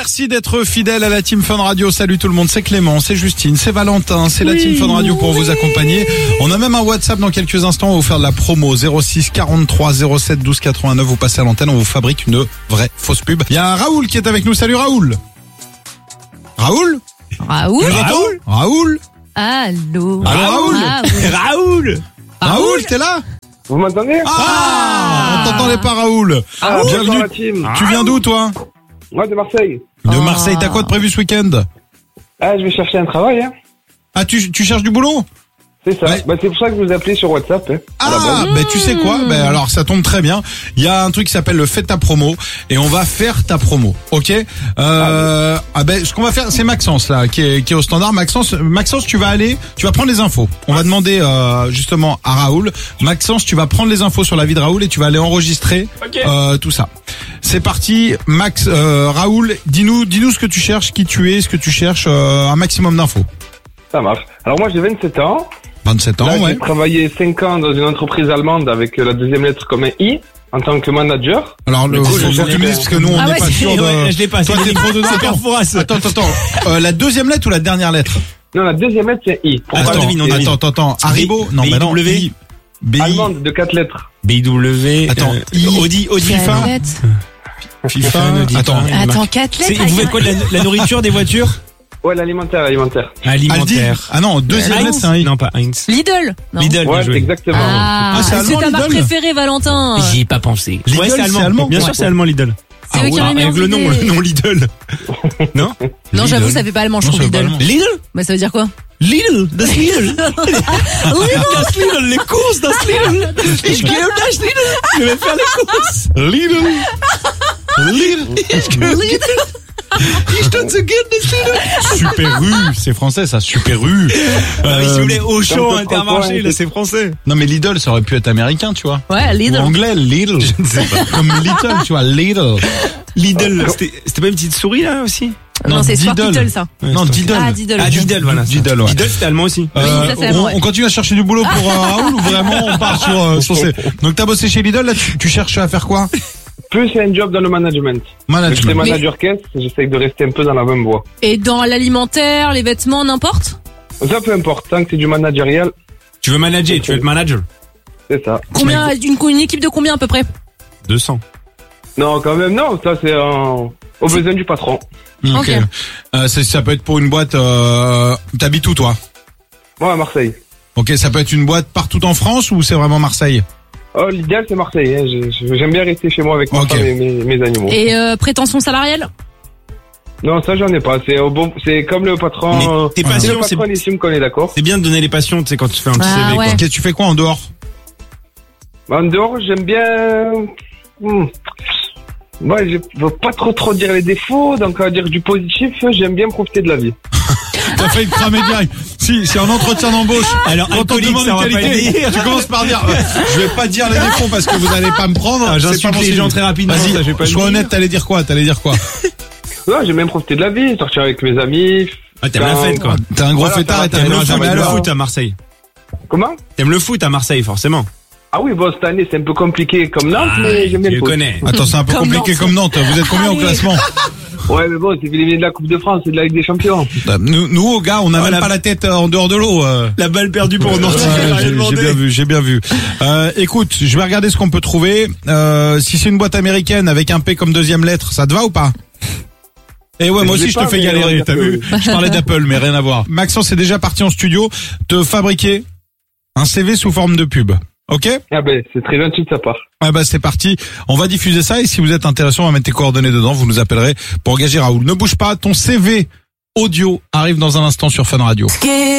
Merci d'être fidèle à la Team Fun Radio. Salut tout le monde, c'est Clément, c'est Justine, c'est Valentin, c'est la Team Fun Radio pour vous accompagner. On a même un WhatsApp dans quelques instants, on va vous faire de la promo 06 43 07 12 89. Vous passez à l'antenne, on vous fabrique une vraie fausse pub. Il y a Raoul qui est avec nous. Salut Raoul. Raoul. Allô. Raoul, t'es là? Vous m'entendez? On t'entendait pas Raoul. Bienvenue. La team. Tu viens d'où toi? Moi, de Marseille. De Marseille, t'as quoi de prévu ce week-end? Je vais chercher un travail, hein. Ah, tu cherches du boulot? C'est ça. Ouais. C'est pour ça que je vous ai appelé sur WhatsApp, hein. Tu sais quoi? Alors ça tombe très bien. Il y a un truc qui s'appelle le Fais ta promo et on va faire ta promo. OK? Ce qu'on va faire, c'est Maxence là qui est au standard. Maxence, tu vas prendre les infos. On va demander justement à Raoul. Maxence, tu vas prendre les infos sur la vie de Raoul et tu vas aller enregistrer tout ça. C'est parti. Raoul, dis-nous ce que tu cherches, qui tu es, ce que tu cherches, un maximum d'infos. Ça marche. Alors moi, j'ai 27 ans. 27 ans, Là, ouais. J'ai travaillé 5 ans dans une entreprise allemande avec la deuxième lettre comme un I en tant que manager. Alors, faut que tu me dises parce que nous, on n'est pas sûr de... Ouais, je l'ai pas. Toi, t'es trop dedans. C'est Perforas. Attends. La deuxième lettre ou la dernière lettre? Non, la deuxième lettre, c'est I. Pour Attends. Haribo? Non, mais non. BW. Allemande de 4 lettres. BW. Attends. Audi FIFA. FIFA. Attends, 4 lettres. Vous faites quoi de la nourriture, des voitures? Ouais, l'alimentaire. Alimentaire. Ah non, deuxième lettre, c'est un I. Non, pas Heinz. Lidl. Non. Lidl, bien Ouais, joué. exactement. c'est allemand, c'est ta marque Lidl préférée, Valentin. J'y ai pas pensé. Lidl, Ouais, c'est c'est allemand. allemand. Bien sûr, c'est allemand, Lidl. C'est eux qui ont mis en Avec le nom Lidl. Non? Non, j'avoue, ça fait pas allemand, je trouve, Lidl. Lidl? Bah, ça veut dire quoi? Lidl, das Lidl. Das Lidl, les courses, das Lidl. Ich gehe das Lidl. Je vais faire les courses. Lidl. Ich donne ce guide das Lidl. Super rue, c'est français ça, Super rue. Si vous voulez, Auchan, Intermarché, là, c'est français. Non mais Lidl, ça aurait pu être américain, tu vois. Ouais, Lidl. Ou anglais, Lidl. Je ne sais pas. Comme Little, tu vois, Lidl. Lidl, c'était pas une petite souris, là, aussi? Non, c'est Diddle. Sparkle, ça. Non, Diddle. Ah, Diddle. Ah, Diddle, voilà. Diddle, ouais. Diddle, c'était allemand aussi. ça, c'est allemand, ouais. On continue à chercher du boulot pour Raoul ou vraiment on part sur ces... Donc t'as bossé chez Lidl, là tu cherches à faire quoi? Plus c'est un job dans le management. Je suis manager caisse, j'essaie de rester un peu dans la même voie. Et dans l'alimentaire, les vêtements, n'importe? Ça peu importe, tant que c'est du managérial, Tu veux manager, tu veux être manager. c'est ça. Combien, une équipe de combien à peu près? 200. Non, quand même, non, ça c'est au besoin du patron. Ok. Ça peut être pour une boîte, t'habites où toi? Moi, à Marseille. Ok, ça peut être une boîte partout en France ou c'est vraiment Marseille? Oh, l'idéal c'est Marseille, hein. J'aime bien rester chez moi avec ma femme et mes animaux. Et prétention salariale? Non, ça j'en ai pas, c'est comme le patron. Mais tes passions, c'est le patron estime qu'on est d'accord. C'est bien de donner les passions, tu sais, quand tu fais un petit CV, ouais. quoi. Ok, tu fais quoi en dehors? En dehors, j'aime bien... Moi, je veux pas trop dire les défauts, donc on va dire du positif, j'aime bien profiter de la vie. T'as failli te cramer direct. Si, c'est en entretien d'embauche. Alors, quand on demande une qualité, tu commences par dire, je vais pas dire les défauts parce que vous n'allez pas me prendre. J'insulte les gens très rapidement. Vas-y, sois honnête, t'allais dire quoi? Ouais, j'aime bien profiter de la vie, sortir avec mes amis. Ah, t'aimes la fête, quoi. T'es un gros fêtard et t'aimes le foot à Marseille. Comment? T'aimes le foot à Marseille, forcément. Ah oui, bon, cette année, c'est un peu compliqué comme Nantes, mais j'aime bien le Je foot. connais. Attends, c'est un peu Comme compliqué Nantes. comme Nantes. Vous êtes combien au classement? Ouais, mais bon, c'est éliminé de la Coupe de France et de la Ligue des Champions. Nous, au gars, on n'a même pas la tête en dehors de l'eau. La balle perdue pour Nantes. J'ai bien vu. Écoute, je vais regarder ce qu'on peut trouver. Si c'est une boîte américaine avec un P comme deuxième lettre, ça te va ou pas? Et ouais, moi aussi je te fais galérer, t'as vu? Je parlais d'Apple, mais rien à voir. Maxence est déjà parti en studio te fabriquer un CV sous forme de pub. Ok? Ah ben, c'est très gentil de sa part. Ah bah c'est parti. On va diffuser ça et si vous êtes intéressé, on va mettre tes coordonnées dedans. Vous nous appellerez pour engager Raoul. Ne bouge pas, ton CV audio arrive dans un instant sur Fun Radio.